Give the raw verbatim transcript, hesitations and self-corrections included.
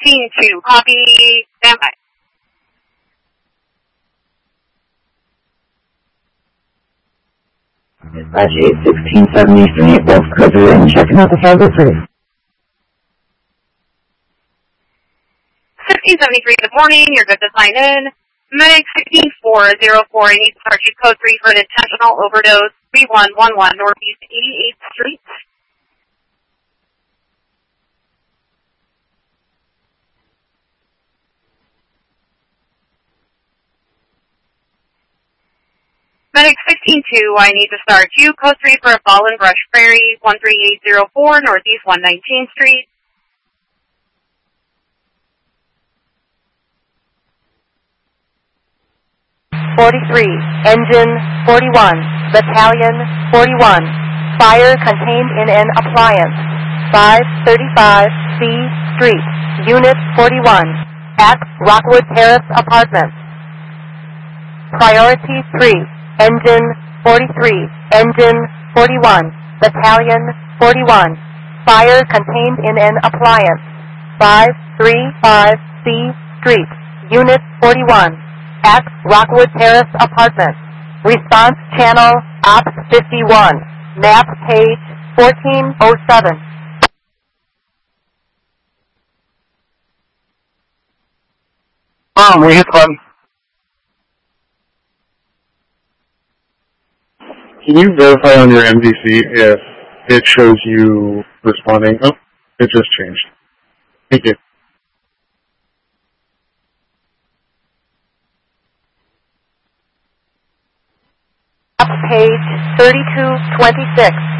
sixteen two, copy, stand by. Dispatch eight sixteen seventy-three, both codes in, checking out the five oh three. sixteen seventy-three, good morning, you're good to sign in. Medic sixteen four oh four, I need to start you code three for an intentional overdose, three one one one Northeast eighty-eighth Street. Medic sixteen two, I need to start you code three for a fall in Brush Prairie, one three eight oh four Northeast one nineteenth Street. forty-three, engine forty-one, battalion forty-one, fire contained in an appliance, five thirty-five C Street, unit forty-one, at Rockwood Terrace Apartments. Priority three, engine forty-three, engine forty-one, battalion forty-one, fire contained in an appliance, five thirty-five C Street, unit forty-one, at Rockwood Terrace Apartments. Response channel Ops fifty-one. Map page fourteen oh seven. Um, we hit the button. Can you verify on your M D C if it shows you responding? Oh, it just changed. Thank you. Page thirty-two twenty-six.